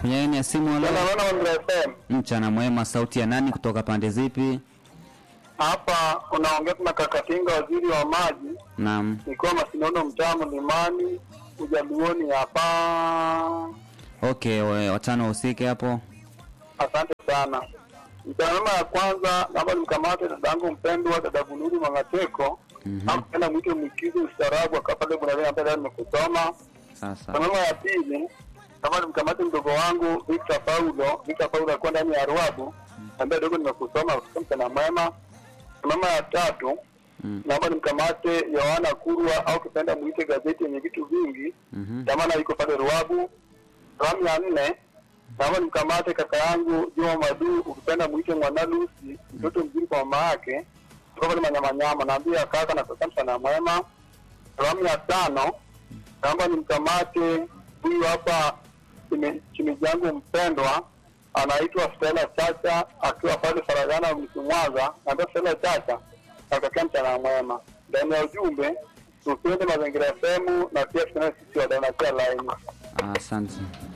Kwenye ya simu leo. FM. Mchana mwema, sauti ya nani kutoka pande zipi? Hapa unaongea na Kakatinga, waziri wa maji. Naam. Nikiwa Masinono, mtaa Mlimani, Ujaluoni hapa. Okay, watano usike hapo. Asante sana. Mtazamo ya kwanza, naomba nimkamate dadangu mpendwa, dada Bunuri Mangateko. Napenda mwite mkizi ustaarabu akapale kuna ambaye nimekusoma. Sasa. Mtazamo ya pili, naomba nimkamate mdogo wangu Victor Paulo. Victor Paulo alikuwa ndani ya Ruabu. Ambaye dogo nimekusoma mchana mwema. Mtazamo ya tatu, naomba nimkamate Yohana Kurwa au kipenda mwite gazeti yenye vitu vingi. Jamani yuko pale Ruabu. Mtazamo ya nne, naomba nimkamate kaka yangu Juma Madu, ukipenda muite Mwanalusi, mtoto mzuri kwa mama yake. Tuko pale Manyamanyama, naambia kaka na sasa mchana mwema. Salamu ya tano, naomba nimkamate huyu hapa chimizi yangu mpendwa, anaitwa Stella Chacha, akiwa pale Faragana Msimwaza. Naambia Stella Chacha, kaka mchana mwema. Ndani ya ujumbe, tupende mazingira FM na pia tunasisi wadau na line. Asante.